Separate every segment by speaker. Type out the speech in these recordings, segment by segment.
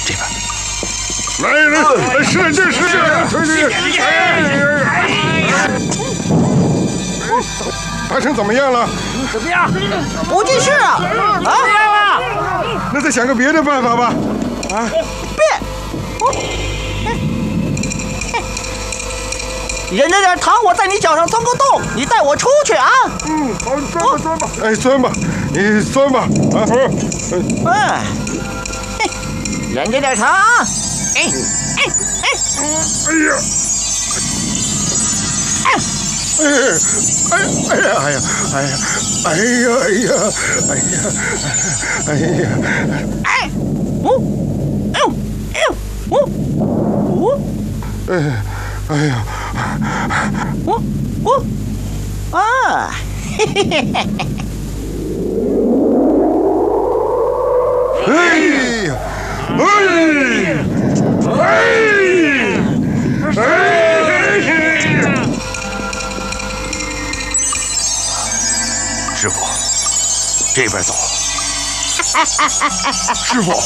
Speaker 1: 这边。
Speaker 2: 来，是这，达成怎么样了？
Speaker 3: 怎么样？
Speaker 4: 不进事啊！
Speaker 3: 怎么样了？
Speaker 2: 那再想个别的办法吧。啊！
Speaker 4: 忍着点糖，我在你脚上钻个洞，你带我出去啊！
Speaker 2: 好，钻吧。哎，钻吧，你钻吧。啊！
Speaker 4: 忍着点糖。哎呀！
Speaker 1: 师傅，这边走。师傅，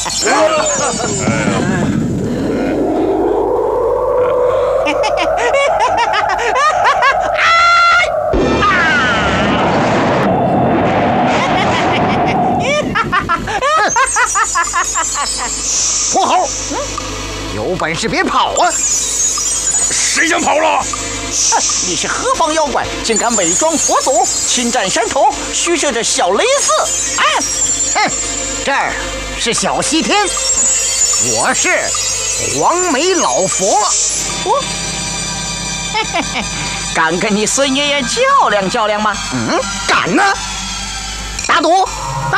Speaker 3: 泼猴，有本事别跑啊！
Speaker 1: 谁想跑了？
Speaker 4: 你是何方妖怪，竟敢伪装佛祖，侵占山头，虚设着小雷寺？
Speaker 3: 哼，这儿是小西天，我是黄眉老佛。
Speaker 4: 敢跟你孙爷爷较量较量吗？
Speaker 3: 敢呢！打赌